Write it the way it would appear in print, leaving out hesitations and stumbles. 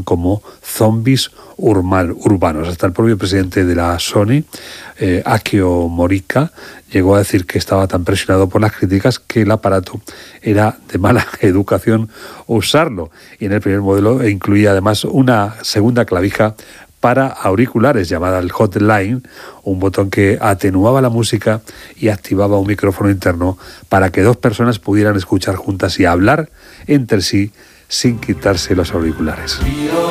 como zombies urbanos. Hasta el propio presidente de la Sony, Akio Morita, llegó a decir que estaba tan presionado por las críticas que el aparato era de mala educación usarlo. Y en el primer modelo incluía además una segunda clavija para auriculares llamada el Hotline, un botón que atenuaba la música y activaba un micrófono interno para que dos personas pudieran escuchar juntas y hablar entre sí sin quitarse los auriculares.